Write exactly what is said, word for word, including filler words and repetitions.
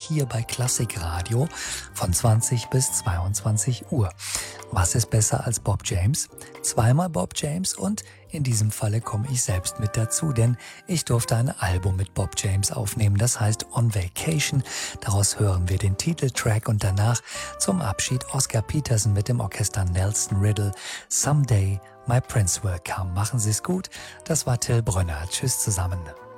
hier bei Klassikradio von zwanzig bis zweiundzwanzig Uhr. Was ist besser als Bob James? Zweimal Bob James und in diesem Falle komme ich selbst mit dazu, denn ich durfte ein Album mit Bob James aufnehmen, das heißt On Vacation. Daraus hören wir den Titeltrack und danach zum Abschied Oscar Peterson mit dem Orchester Nelson Riddle. Someday My Prince Will Come. Machen Sie es gut. Das war Till Brönner. Tschüss zusammen.